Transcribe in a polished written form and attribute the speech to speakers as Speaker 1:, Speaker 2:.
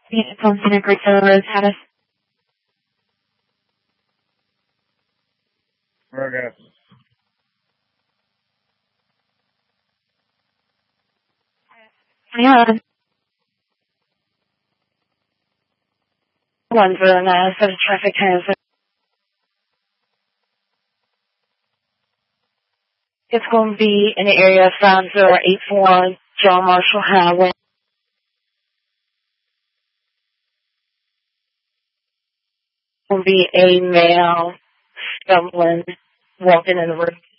Speaker 1: Clemson Great Road status.
Speaker 2: Okay.
Speaker 1: Yeah. 109, set of traffic has. It's going to be in the area of 5084 John Marshall Highway. Will be a male stumbling, walking in the room.